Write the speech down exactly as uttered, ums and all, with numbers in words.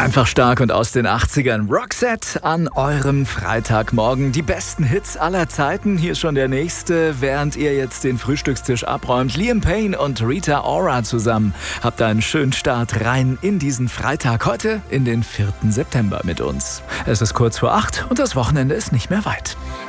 Einfach stark und aus den achtzigern. Roxette an eurem Freitagmorgen. Die besten Hits aller Zeiten. Hier ist schon der nächste, während ihr jetzt den Frühstückstisch abräumt. Liam Payne und Rita Ora zusammen. Habt einen schönen Start rein in diesen Freitag. Heute in den vierten September mit uns. Es ist kurz vor acht und das Wochenende ist nicht mehr weit.